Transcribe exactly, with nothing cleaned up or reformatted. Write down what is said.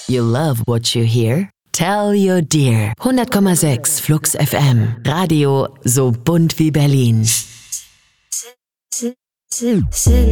You love what you hear? Tell your dear. hundert Komma sechs Flux F M. Radio so bunt wie Berlin.